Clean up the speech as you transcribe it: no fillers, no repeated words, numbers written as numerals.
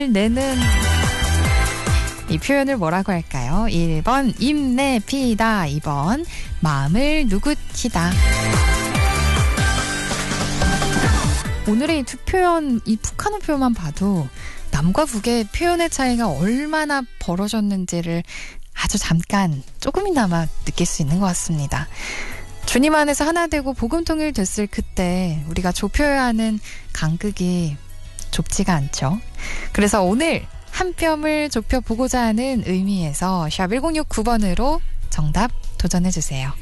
내는 이 표현을 뭐라고 할까요? 1번 입내피다, 2번 마음을 누구치다. 오늘의 이 두 표현, 이 북한어 표현만 봐도 남과 북의 표현의 차이가 얼마나 벌어졌는지를 아주 잠깐 조금이나마 느낄 수 있는 것 같습니다. 주님 안에서 하나 되고 복음통일 됐을 그때 우리가 좁혀야 하는 간극이 좁지가 않죠. 그래서 오늘 한 뼘을 좁혀보고자 하는 의미에서 샵 1069번으로 정답 도전해주세요.